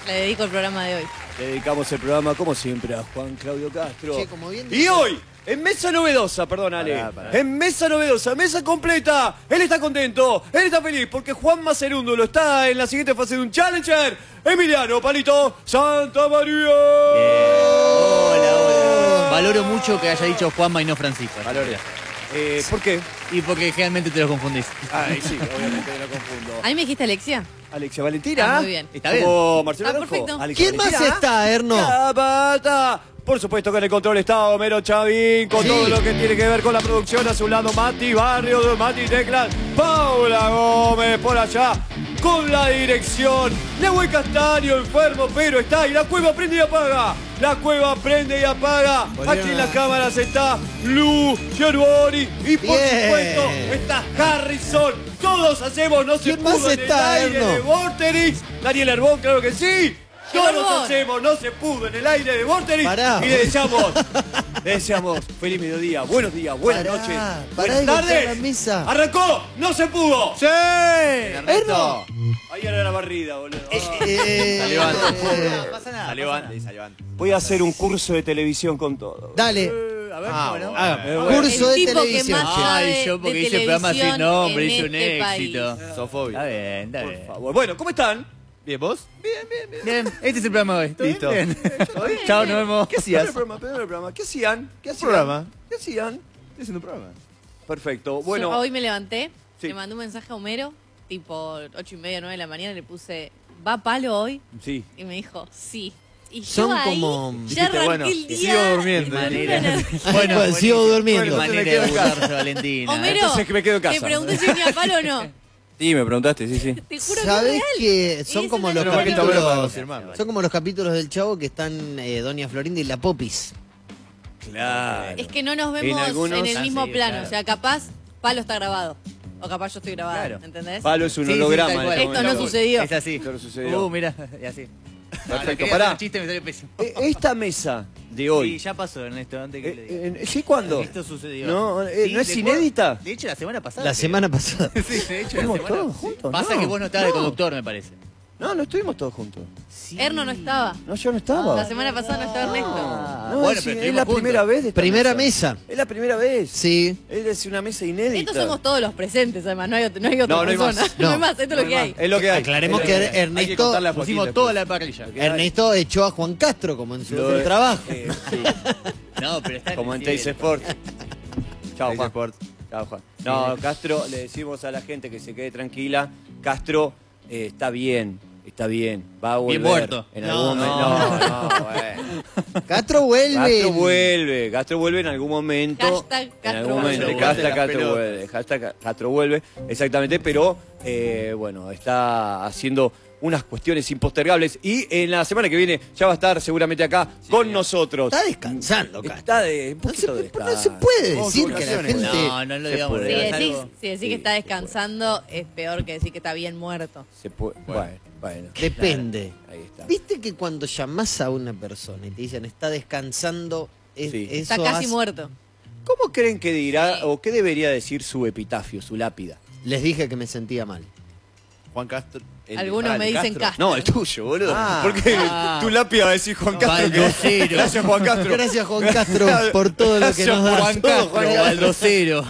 Le dedico el programa de hoy. Le dedicamos el programa, como siempre, a Juan Claudio Castro. Che, como bien Y dice- hoy, en mesa novedosa, perdón Ale, en mesa novedosa, mesa completa, él está contento, él está feliz, porque Juan Macerúndolo está en la siguiente fase de un Challenger, Emiliano Palito Santamaría. Hola. Valoro mucho que haya dicho Juanma y no Francisco. Valores. ¿Por qué? Y porque generalmente te lo confundís. Ay, sí, obviamente me lo confundo. ¿A mí me dijiste Alexia? Alexia Valentina. Ah, muy bien. Está bien. Como Marcelo Está Araujo. perfecto. Alexia ¿Quién más Valentina. está, Erno? Zapata. Por supuesto que en el control está Homero Chavín, con Sí. todo lo que tiene que ver con la producción. A su lado Mati Barrio, de Mati Teclas, Paula Gómez por allá, con la dirección. Nehue Castaño, enfermo, pero está. Y la cueva prende y apaga. La cueva prende y apaga. Aquí en las cámaras está Lu Yerbori. Y por Bien. supuesto está Harrison. Todos hacemos, no se ¿Quién más pudo en el está, aire Erno? de Vorterix. Daniel Herbón, claro que sí. Todos Herbón. hacemos, no se pudo en el aire de Vorterix. Pará. Y le deseamos feliz mediodía, buenos días, buenas Pará, noches, pará buenas de golpear tardes. la mesa. Arrancó, no se pudo. ¡Sí! Erno. Ahí era la barrida, boludo. Salió antes. eh, pasa nada. Salió antes, salió antes. Voy a hacer un curso de televisión con todo. Dale, A ver, Ah, bueno. bueno. curso El de tipo que televisión. más che. sabe Ay, yo porque de hice el programa sin televisión nombre, en hice un este éxito. Sofobia. Está bien, está Por bien. favor. Bueno, ¿cómo están? ¿Bien vos? Bien, este es el programa de hoy. ¿Todo Listo. bien? Chao, nos vemos. ¿Qué hacías? Primer programa. ¿Qué hacían? ¿Qué hacían? programa. ¿Qué hacían? Estoy haciendo un programa. Perfecto. Yo Bueno, hoy me levanté, Sí. le mandé un mensaje a Homero, tipo 8:30, 9 de la mañana, y le puse, ¿va palo hoy? sí. Y me dijo, sí. Y Son yo ahí como- ya Dijiste, arranqué bueno, el día. sigo durmiendo. con una Manera. energía. Bueno, sigo buenísimo. durmiendo. Manera Me de quedo en casa. burlarse, Valentina. Homero, Entonces que me quedo en casa. te pregunté si venía a palo o no. Sí, me preguntaste, sí, sí. Te juro ¿Sabés que que es son real. como Es los una Menos mal que está bueno para capítulos? confirmarlo. Son como los capítulos del Chavo que están Doña Florinda y la Popis. Claro. Es que no nos vemos algunos- en el Ah, mismo sí, plano. claro. O sea, capaz Palo está grabado. O capaz yo estoy grabada. Claro. ¿Entendés? Palo es un Sí, sí, holograma. tal cual. en este Esto no momento. sucedió. Es así. Esto no sucedió. Mira, y así. Perfecto, Quería pará. hacer un chiste, me salió pésimo. Esta mesa de hoy. Sí, ya pasó, Ernesto, antes que le diga. ¿Sí cuándo? Esto sucedió. No, Sí, ¿no es de inédita? De hecho, la semana pasada. La creo. semana pasada. Sí, de hecho, la ¿Estuvimos semana. todos juntos? Pasa No, que vos no estabas de no. conductor, me parece. No, no estuvimos todos juntos. Erno no estaba. No, yo no estaba. La semana pasada no estaba Ernesto. No, bueno, es, pero es estuvimos la juntos. primera vez de esta Primera mesa. Es la primera vez. Sí. Es una mesa inédita. Estos somos todos los presentes, además. No hay otra No, no hay persona. más. No hay No. más. Esto es lo que hay. Es lo que hay. Aclaremos Es que lo hay. Hay que Ernesto, contarle a Joaquín Pusimos después. toda la parrilla. Ernesto echó a Juan Castro como en su Lo- otro trabajo. Sí, No, pero está como en el Teis Sport. Chao, Teis Juan. Sport. Chao, Juan. No, Castro, le decimos a la gente que se quede tranquila. Castro está bien. Está bien, va a volver. Bien muerto. En No, algún momento. No, bueno. Castro vuelve. Castro vuelve en algún momento. Hashtag En Castro algún momento. vuelve. Hashtag Las Castro pelotas. vuelve. Hashtag Castro vuelve. Exactamente, pero bueno, está haciendo unas cuestiones impostergables y en la semana que viene ya va a estar seguramente acá con nosotros. Está descansando, Castro. Está de un No se, poquito de no se descanso. puede Vamos decir con que la vacaciones. gente... No, no lo Se digamos. puede. Si es decís, algo- si decís Sí, que está se descansando, es peor que decir que está bien muerto. Se puede. Bueno. Depende. Ahí está. ¿Viste que cuando llamás a una persona y te dicen está descansando, Sí. eso Está casi hace- muerto. ¿Cómo creen que dirá Sí. o qué debería decir su epitafio, su lápida? Les dije que me sentía mal. Juan Castro. Algunos me dicen Castro. No, el tuyo, boludo. Ah. ¿Por qué tu lápida va a decir Juan Castro? que- Baldocero. Gracias, Juan Castro. Gracias, Juan Castro, por todo lo que Gracias, nos das. Juan Castro. Juan Baldocero.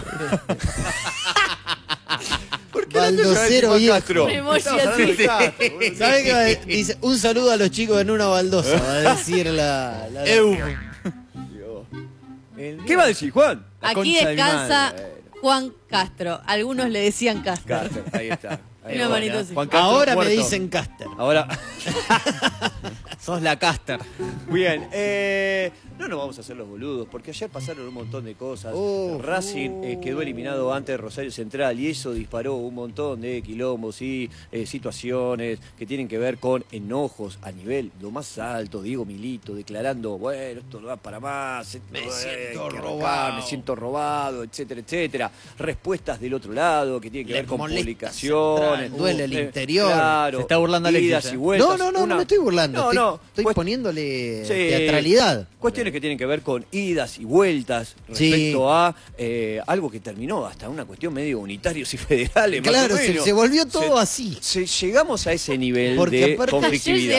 ¿Por qué Baldocero Juan viejo. Castro? Un emoji Estamos hablando así. de Castro, boludo. ¿Sabes qué va a decir? Dice, un saludo a los chicos en una baldosa, va a decir la... ¿Qué va a decir, Juan? Aquí concha de mi descansa madre. Juan Castro. Algunos le decían Castro. Castro, ahí está. Ahí Una va. manito así. Juan Castro Ahora me muerto. dicen Caster. Ahora, Sos la caster. bien, no nos vamos a hacer los boludos, porque ayer pasaron un montón de cosas. Racing quedó eliminado antes de Rosario Central y eso disparó un montón de quilombos y situaciones que tienen que ver con enojos a nivel lo más alto. Diego Milito declarando, bueno, esto no va para más, esto, Me siento hay que arrancar, robado. me siento robado, etcétera, etcétera. Respuestas del otro lado que tienen que Les ver con molesta publicaciones. Central, duele el interior. Claro, Se está burlando Alexis, idas ¿eh? y vueltas. No me estoy burlando. No, no, Estoy pues- poniéndole Sí. teatralidad. Cuestiones que tienen que ver con idas y vueltas Sí. respecto a algo que terminó hasta una cuestión medio unitarios y federales. más Claro, o menos. se volvió todo así. Llegamos a ese nivel Porque de aparte- conflictividad.